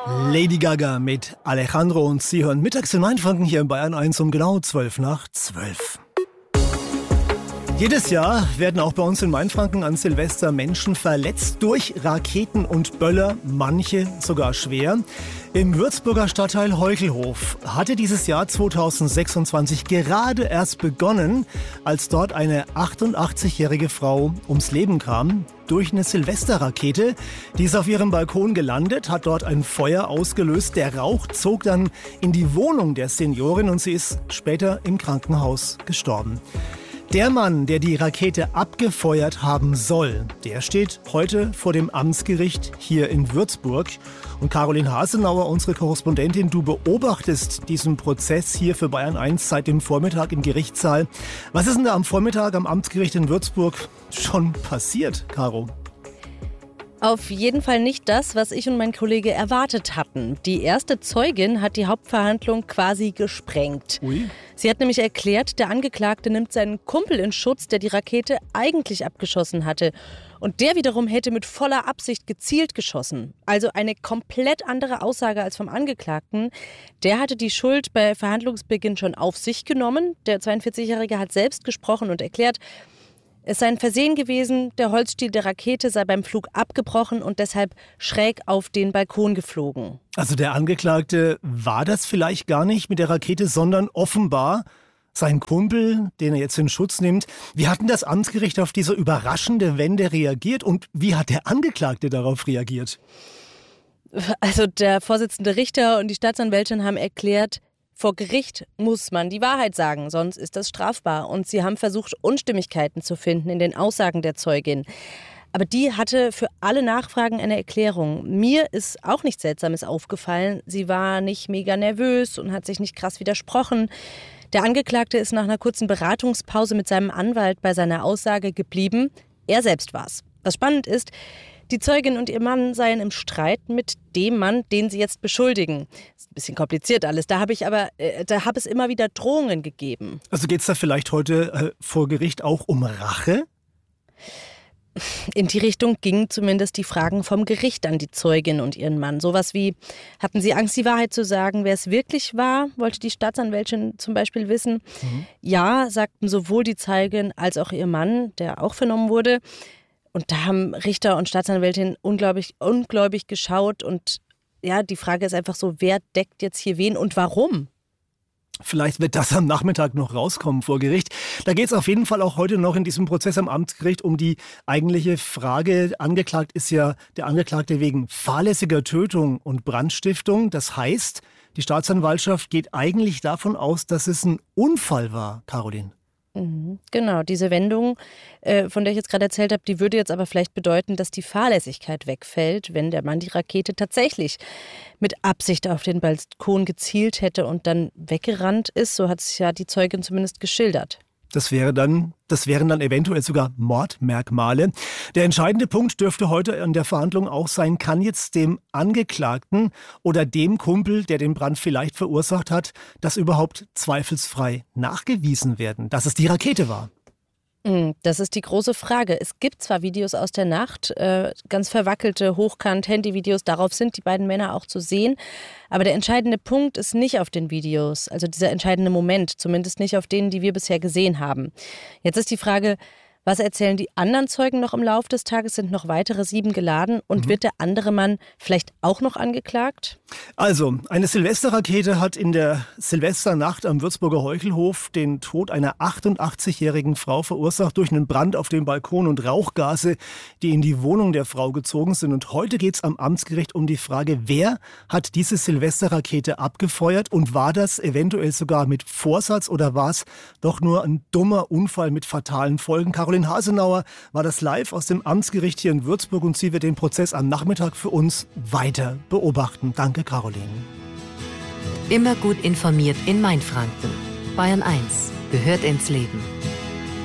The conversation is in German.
Lady Gaga mit Alejandro und Sie hören mittags in Mainfranken hier in Bayern 1 um genau 12:12. Jedes Jahr werden auch bei uns in Mainfranken an Silvester Menschen verletzt durch Raketen und Böller, manche sogar schwer. Im Würzburger Stadtteil Heuchelhof hatte dieses Jahr 2026 gerade erst begonnen, als dort eine 88-jährige Frau ums Leben kam. Durch eine Silvesterrakete. Die ist auf ihrem Balkon gelandet, hat dort ein Feuer ausgelöst. Der Rauch zog dann in die Wohnung der Seniorin und sie ist später im Krankenhaus gestorben. Der Mann, der die Rakete abgefeuert haben soll, der steht heute vor dem Amtsgericht hier in Würzburg. Und Caroline Hasenauer, unsere Korrespondentin, du beobachtest diesen Prozess hier für Bayern 1 seit dem Vormittag im Gerichtssaal. Was ist denn da am Vormittag am Amtsgericht in Würzburg schon passiert, Caro? Auf jeden Fall nicht das, was ich und mein Kollege erwartet hatten. Die erste Zeugin hat die Hauptverhandlung quasi gesprengt. Ui. Sie hat nämlich erklärt, der Angeklagte nimmt seinen Kumpel in Schutz, der die Rakete eigentlich abgeschossen hatte. Und der wiederum hätte mit voller Absicht gezielt geschossen. Also eine komplett andere Aussage als vom Angeklagten. Der hatte die Schuld bei Verhandlungsbeginn schon auf sich genommen. Der 42-Jährige hat selbst gesprochen und erklärt, es sei ein Versehen gewesen, der Holzstiel der Rakete sei beim Flug abgebrochen und deshalb schräg auf den Balkon geflogen. Also der Angeklagte war das vielleicht gar nicht mit der Rakete, sondern offenbar sein Kumpel, den er jetzt in Schutz nimmt. Wie hat denn das Amtsgericht auf diese überraschende Wende reagiert und wie hat der Angeklagte darauf reagiert? Also der Vorsitzende Richter und die Staatsanwältin haben erklärt, vor Gericht muss man die Wahrheit sagen, sonst ist das strafbar. Und sie haben versucht, Unstimmigkeiten zu finden in den Aussagen der Zeugin. Aber die hatte für alle Nachfragen eine Erklärung. Mir ist auch nichts Seltsames aufgefallen. Sie war nicht mega nervös und hat sich nicht krass widersprochen. Der Angeklagte ist nach einer kurzen Beratungspause mit seinem Anwalt bei seiner Aussage geblieben. Er selbst war's. Was spannend ist, die Zeugin und ihr Mann seien im Streit mit dem Mann, den sie jetzt beschuldigen. Ist ein bisschen kompliziert alles. Da habe es immer wieder Drohungen gegeben. Also geht es da vielleicht heute vor Gericht auch um Rache? In die Richtung gingen zumindest die Fragen vom Gericht an die Zeugin und ihren Mann. Sowas wie, hatten sie Angst, die Wahrheit zu sagen, wer es wirklich war, wollte die Staatsanwältin zum Beispiel wissen. Ja, sagten sowohl die Zeugin als auch ihr Mann, der auch vernommen wurde. Und da haben Richter und Staatsanwältin ungläubig geschaut. Und ja, die Frage ist einfach so, wer deckt jetzt hier wen und warum? Vielleicht wird das am Nachmittag noch rauskommen vor Gericht. Da geht es auf jeden Fall auch heute noch in diesem Prozess am Amtsgericht um die eigentliche Frage. Angeklagt ist ja der Angeklagte wegen fahrlässiger Tötung und Brandstiftung. Das heißt, die Staatsanwaltschaft geht eigentlich davon aus, dass es ein Unfall war, Caroline. Genau, diese Wendung, von der ich jetzt gerade erzählt habe, die würde jetzt aber vielleicht bedeuten, dass die Fahrlässigkeit wegfällt, wenn der Mann die Rakete tatsächlich mit Absicht auf den Balkon gezielt hätte und dann weggerannt ist. So hat es ja die Zeugin zumindest geschildert. Das wären dann eventuell sogar Mordmerkmale. Der entscheidende Punkt dürfte heute an der Verhandlung auch sein, kann jetzt dem Angeklagten oder dem Kumpel, der den Brand vielleicht verursacht hat, das überhaupt zweifelsfrei nachgewiesen werden, dass es die Rakete war? Das ist die große Frage. Es gibt zwar Videos aus der Nacht, ganz verwackelte Hochkant-Handyvideos, darauf sind die beiden Männer auch zu sehen. Aber der entscheidende Punkt ist nicht auf den Videos, also dieser entscheidende Moment, zumindest nicht auf denen, die wir bisher gesehen haben. Jetzt ist die Frage, was erzählen die anderen Zeugen noch im Laufe des Tages? Sind noch weitere 7 geladen? Und wird der andere Mann vielleicht auch noch angeklagt? Also, eine Silvesterrakete hat in der Silvesternacht am Würzburger Heuchelhof den Tod einer 88-jährigen Frau verursacht durch einen Brand auf dem Balkon und Rauchgase, die in die Wohnung der Frau gezogen sind. Und heute geht es am Amtsgericht um die Frage, wer hat diese Silvesterrakete abgefeuert und war das eventuell sogar mit Vorsatz oder war es doch nur ein dummer Unfall mit fatalen Folgen? Caroline Hasenauer war das live aus dem Amtsgericht hier in Würzburg und sie wird den Prozess am Nachmittag für uns weiter beobachten. Danke, Caroline. Immer gut informiert in Mainfranken. Bayern 1 gehört ins Leben.